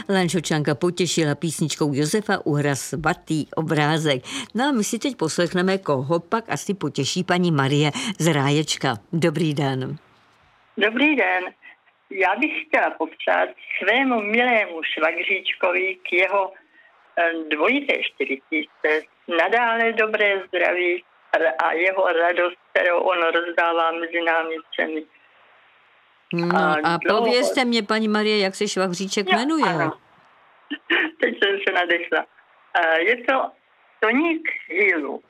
Lančočanka potěšila písničkou Josefa Uhra Svatý obrázek. No a my si teď poslechneme, koho pak asi potěší paní Marie z Ráječka. Dobrý den. Dobrý den. Já bych chtěla popřát svému milému švagříčkovi k jeho dvojité 40. nadále dobré zdraví a jeho radost, kterou on rozdává mezi námi všemi. No a povězte mě, paní Marie, jak se švagříček jmenuje. Ano. Teď jsem se nadechla. Je to Toník Hilu.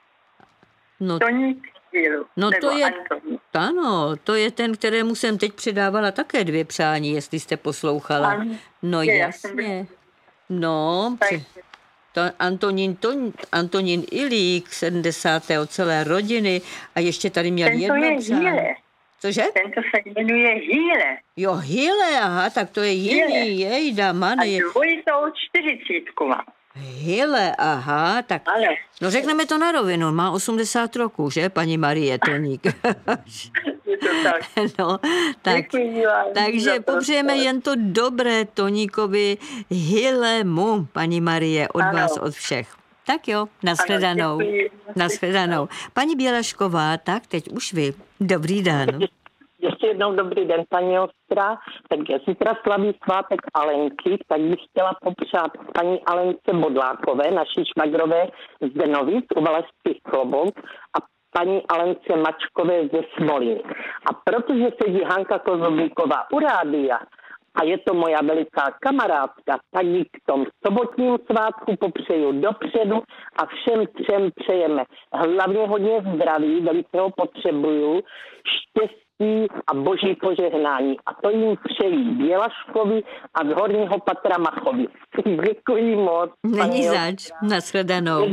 Toník Hilu. No to je, ano, to je ten, kterému jsem teď předávala také 2 přání, jestli jste poslouchala. Ano, no jasně. No, to Antonín Ilík, 70. celé rodiny a ještě tady měl jedno přání. Cože? Tento se jmenuje Hýle. Jo, Hýle, aha, tak to je jiný, jejda, many. A dvojitou 40 má. Hýle, aha, tak. Ale. No řekneme to na rovinu, má 80 roků, že, paní Marie Toník? Je to tak. No, tak. Takže popřejeme jen to dobré Toníkovi Hýlemu, paní Marie, od vás, od všech. Tak jo, nashledanou. Nashledanou. Paní Bělašková, tak teď už vy. Dobrý den. Ještě jednou dobrý den, paní Ostra. Tak zítra slaví svátek Alenky, tak bych chtěla popřát paní Alence Bodlákové, naší švagrové z Denovic, u Valašských Klobouk, a paní Alence Mačkové ze Smoliny. A protože sedí Hanka Kozobíková u rádia, a je to moja veliká kamarádka, tak jí k tomu sobotním svátku popřeju dopředu a všem 3 přejeme hlavně hodně zdraví, velice ho potřebuju, štěstí a boží požehnání. A to jim přejí Bělaškovi a z horního patra Machovi. Děkuji moc. Není zač, nashledanou.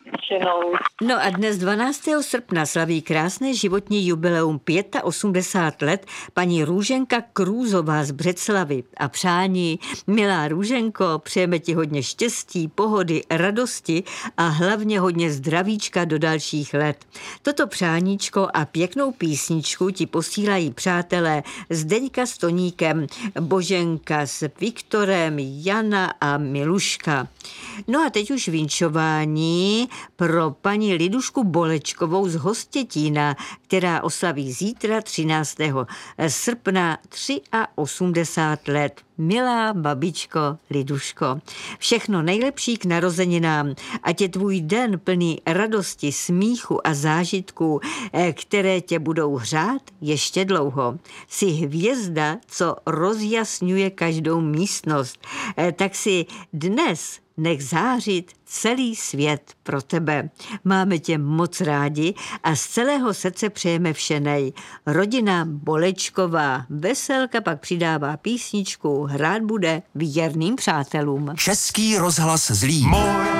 No a dnes 12. srpna slaví krásné životní jubileum 85 let paní Růženka Krůzová z Břeclavy. A přání, milá Růženko, přejeme ti hodně štěstí, pohody, radosti a hlavně hodně zdravíčka do dalších let. Toto přáníčko a pěknou písničku ti posílají přátelé Zdeňka s Toníkem, Boženka s Viktorem, Jana a Miluška. No a teď už vinčování pro paní Lidušku Bolečkovou z Hostětína, která oslaví zítra 13. srpna 83 let. Milá babičko Liduško, všechno nejlepší k narozeninám, ať je tvůj den plný radosti, smíchu a zážitků, které tě budou hřát ještě dlouho. Jsi hvězda, co rozjasňuje každou místnost, tak si dnes nech zářit celý svět pro tebe. Máme tě moc rádi a z celého srdce přejeme všenej. Rodina Bolečková. Veselka pak přidává písničku, hrát bude věrným přátelům. Český rozhlas Zlín.